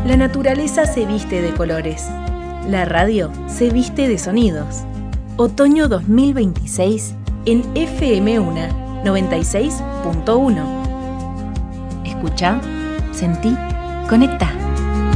La naturaleza se viste de colores. La radio se viste de sonidos. Otoño 2026 en FM UNA 96.1. Escucha, sentí, conecta.